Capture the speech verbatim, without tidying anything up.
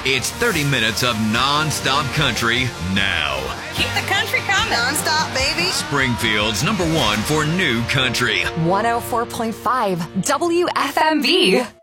It's thirty minutes of non-stop country now. Keep the country coming. Non-stop, baby. Springfield's number one for new country. one oh four point five W F M V.